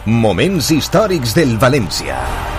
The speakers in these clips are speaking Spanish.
Moments històrics del València.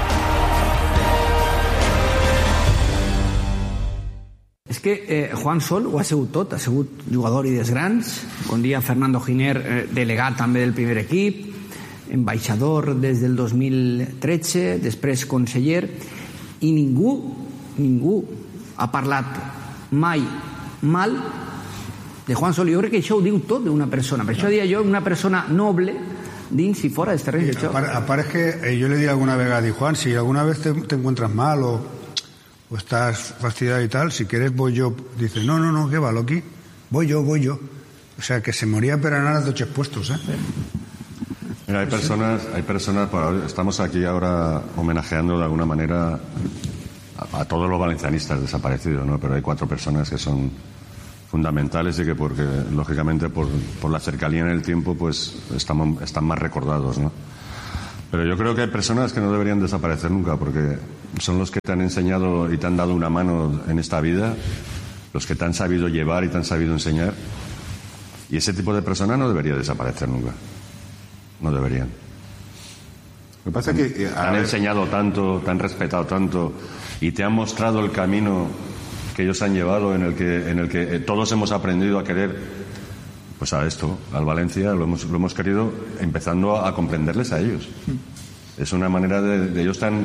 És que Juan Sol ho ha sigut tot, ha sigut jugador i dels grans, com dia Fernando Giner, delegat també del primer equip, ambaixador des del 2013, després conseller, i ningú ha parlat mai mal de Juan Sol. Jo crec que això ho diu tot d'una persona. Per això diria jo, una persona noble dins y fuera de este terreno de juego. Aparte es que yo le di alguna vez a Juan, si alguna vez te encuentras mal o estás fastidiado y tal, si quieres voy yo. Dice, no, ¿qué va, Loki? Voy yo. O sea, que se moría per anar a dos puestos, ¿eh? Mira, hay personas, estamos aquí ahora homenajeando de alguna manera a todos los valencianistas desaparecidos, ¿no? Pero hay 4 personas que son fundamentales y que porque lógicamente por la cercanía en el tiempo pues están más recordados, ¿no? Pero yo creo que hay personas que no deberían desaparecer nunca, porque son los que te han enseñado y te han dado una mano en esta vida, los que te han sabido llevar y te han sabido enseñar, y ese tipo de personas no debería desaparecer nunca. No deberían. Lo que pasa es que te han enseñado tanto, te han respetado tanto y te han mostrado el camino que ellos han llevado, en el que todos hemos aprendido a querer, pues a esto, al Valencia, lo hemos querido empezando a comprenderles a ellos. Es una manera de ellos te han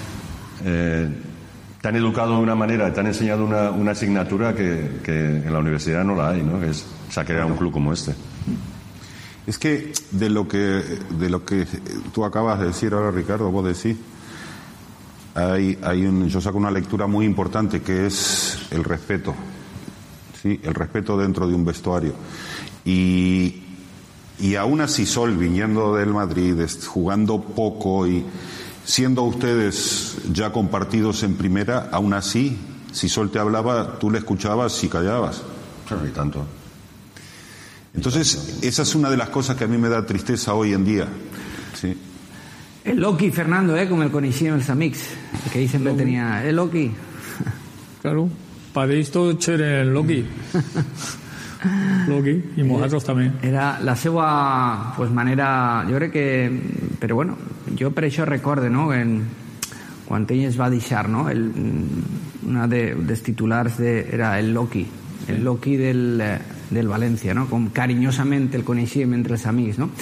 educado de una manera, te han enseñado una asignatura que en la universidad no la hay, ¿no? Que es crear un club como este. Es que de lo que tú acabas de decir ahora, Ricardo, vos decís, yo saco una lectura muy importante que es el respeto, ¿sí? El respeto dentro de un vestuario. Y aún así Sol, viniendo del Madrid, jugando poco y siendo ustedes ya compartidos en primera, aún así, si Sol te hablaba, tú le escuchabas y callabas. Claro, y tanto. Entonces, esa es una de las cosas que a mí me da tristeza hoy en día, ¿sí? El Loki, Fernando, como el conocían els amics, que ahí siempre tenía el Loki. Claro, para esto chévere el Loki. Loki, y nosotros también. Era la seva manera, jo crec que, però bueno, jo per això recorde, no?, quan ell es va deixar, no?, una dels titulars era el Loki del València, no?, com carinyosament el coneixíem entre els amics, no?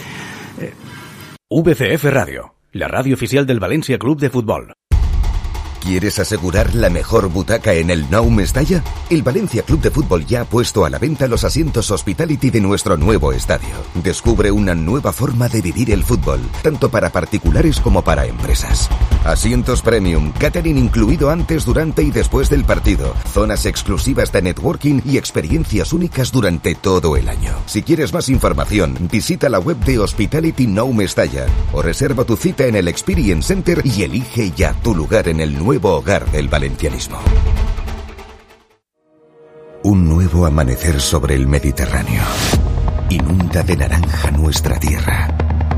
VCF Radio, la radio oficial del Valencia Club de Fútbol. ¿Quieres asegurar la mejor butaca en el Nou Mestalla? El Valencia Club de Fútbol ya ha puesto a la venta los asientos Hospitality de nuestro nuevo estadio. Descubre una nueva forma de vivir el fútbol, tanto para particulares como para empresas. Asientos premium, catering incluido antes, durante y después del partido, zonas exclusivas de networking y experiencias únicas durante todo el año. Si quieres más información, visita la web de Hospitality Nou Mestalla o reserva tu cita en el Experience Center y elige ya tu lugar en el nuevo hogar del valencianismo. Un nuevo amanecer sobre el Mediterráneo inunda de naranja nuestra tierra,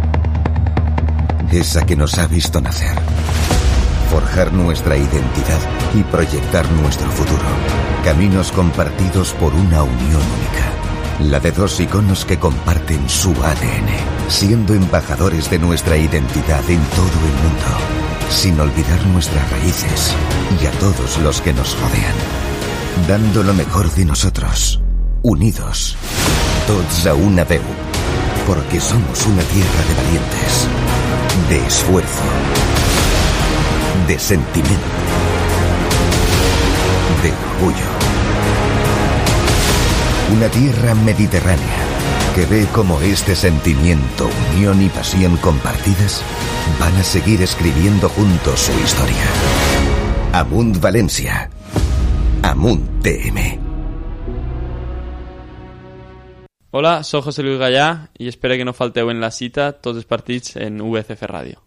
esa que nos ha visto nacer, forjar nuestra identidad y proyectar nuestro futuro. Caminos compartidos por una unión única, la de 2 iconos que comparten su ADN, siendo embajadores de nuestra identidad en todo el mundo, sin olvidar nuestras raíces y a todos los que nos rodean, dando lo mejor de nosotros, unidos, tots a una veu, porque somos una tierra de valientes, de esfuerzo, de sentimiento, de orgullo. Una tierra mediterránea que ve como este sentimiento, unión y pasión compartidas van a seguir escribiendo juntos su historia. Amunt Valencia. Amunt TM. Hola, soy José Luis Gallà y espero que no falteu en la cita tots els partits en VCF Radio.